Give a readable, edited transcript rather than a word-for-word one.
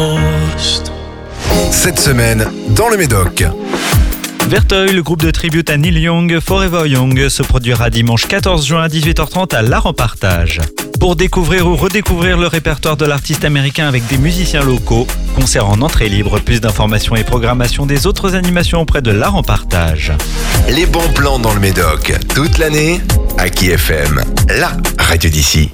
Cette semaine, dans le Médoc. Verteuil, le groupe de tribute à Neil Young, Forever Young, se produira dimanche 14 juin à 18h30 à La Rempartage. Pour découvrir ou redécouvrir le répertoire de l'artiste américain avec des musiciens locaux, concert en entrée libre, plus d'informations et programmation des autres animations auprès de La Rempartage. Les bons plans dans le Médoc, toute l'année, à Aki FM, la radio d'ici.